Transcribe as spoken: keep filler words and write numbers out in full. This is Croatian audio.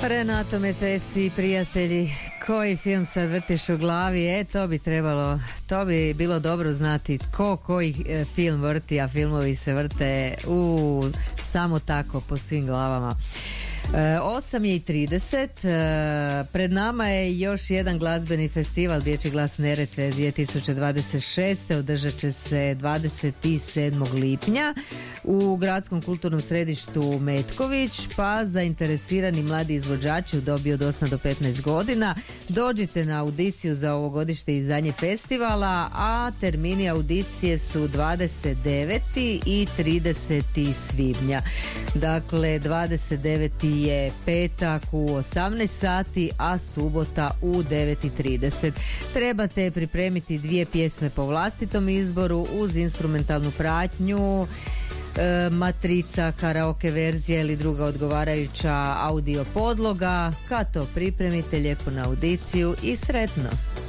Renato Metesi, prijatelji, koji film sad vrtiš u glavi? E, to bi trebalo, to bi bilo dobro znati ko koji e, film vrti, a filmovi se vrte u samo tako po svim glavama. E, osam je i trideset, e, pred nama je još jedan glazbeni festival Dječji glas Neretve dvije tisuće dvadeset šeste. Održat će se dvadeset sedmog lipnja u Gradskom kulturnom središtu Metković, pa zainteresirani mladi izvođači u dobi od osam do petnaest godina dođite na audiciju za ovogodišnje izdanje festivala, a termini audicije su dvadeset deveti i trideseti svibnja. Dakle, dvadeset deveti je petak u osamnaest sati, a subota u devet i trideset. Trebate pripremiti dvije pjesme po vlastitom izboru uz instrumentalnu pratnju, e, matrica, karaoke verzija ili druga odgovarajuća audio podloga. Kad to pripremite, lijepo na audiciju i sretno!